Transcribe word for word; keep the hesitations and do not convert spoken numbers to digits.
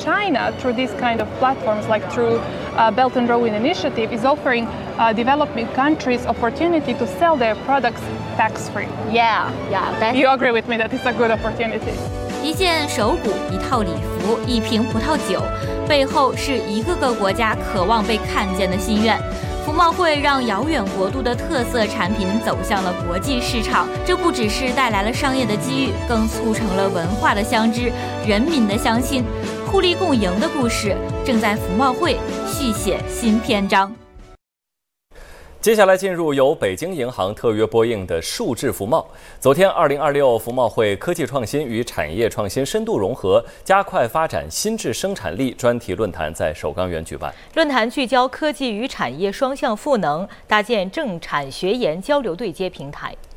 China, through these kind of platforms, like through uh, Belt and Road Initiative, is offering uh, developing countries opportunity to sell their products tax-free. Yeah, yeah. That's... You agree with me that it's a good opportunity? 一件手鼓，一套礼服，一瓶葡萄酒，背后是一个个国家渴望被看见的心愿。服贸会让遥远国度的特色产品走向了国际市场，这不只是带来了商业的机遇，更促成了文化的相知、人民的相亲，互利共赢的故事正在服贸会续写新篇章。 接下来进入由北京银行特约播映的数字服贸。昨天，二零二六服贸会科技创新与产业创新深度融合，加快发展新质生产力专题论坛在首钢园举办。 论坛聚焦科技与产业双向赋能，搭建政产学研交流对接平台。